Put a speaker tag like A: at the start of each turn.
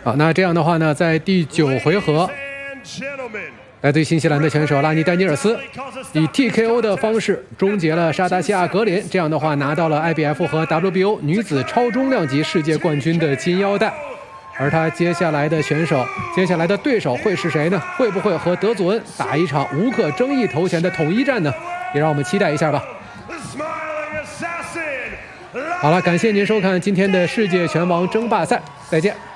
A: 好，那这样的话呢，在第9回合，来自于新西兰的选手拉尼戴尼尔斯以 TKO 的方式终结了沙达西亚格林，这样的话拿到了 IBF 和 WBO 女子超重量级世界冠军的金腰带。而他接下来的对手会是谁呢？会不会和德祖恩打一场无可争议头衔的统一战呢？也让我们期待一下吧。好了，感谢您收看今天的世界拳王争霸赛，再见。